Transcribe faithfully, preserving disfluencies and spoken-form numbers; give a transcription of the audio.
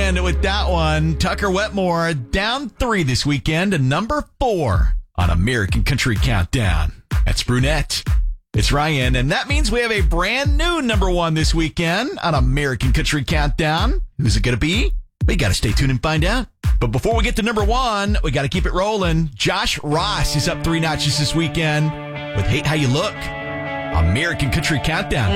Ryan with that one. Tucker Wetmore down three this weekend and number four on American Country Countdown. That's Brunette. It's Ryan, and that means we have a brand new number one this weekend on American Country Countdown. Who's it going to be? We got to stay tuned and find out. But before we get to number one, we got to keep it rolling. Josh Ross is up three notches this weekend with Hate How You Look. American Country Countdown.